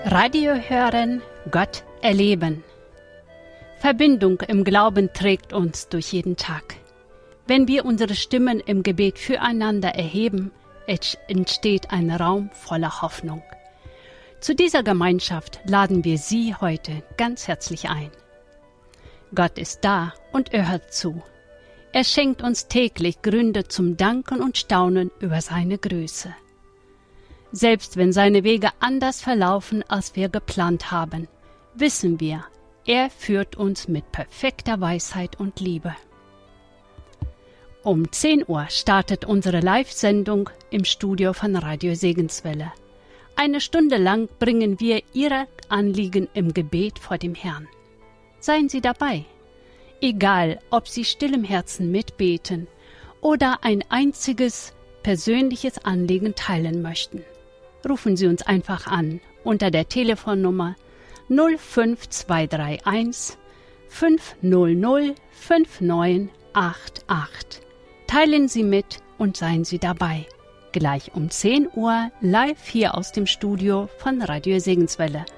Radio hören, Gott erleben. Verbindung im Glauben trägt uns durch jeden Tag. Wenn wir unsere Stimmen im Gebet füreinander erheben, entsteht ein Raum voller Hoffnung. Zu dieser Gemeinschaft laden wir Sie heute ganz herzlich ein. Gott ist da und er hört zu. Er schenkt uns täglich Gründe zum Danken und Staunen über seine Größe. Selbst wenn seine Wege anders verlaufen, als wir geplant haben, wissen wir, er führt uns mit perfekter Weisheit und Liebe. Um 10 Uhr startet unsere Live-Sendung im Studio von Radio Segenswelle. 1 Stunde lang bringen wir Ihre Anliegen im Gebet vor dem Herrn. Seien Sie dabei. Egal, ob Sie still im Herzen mitbeten oder ein einziges persönliches Anliegen teilen möchten. Rufen Sie uns einfach an unter der Telefonnummer 05231 500 5988. Teilen Sie mit und seien Sie dabei. Gleich um 10 Uhr live hier aus dem Studio von Radio Segenswelle.